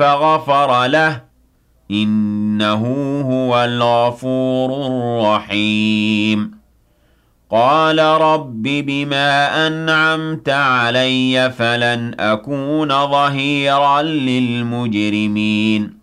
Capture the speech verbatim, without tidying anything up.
فغفر له إنه هو الغفور الرحيم قال رب بما أنعمت علي فلن أكون ظهيرا للمجرمين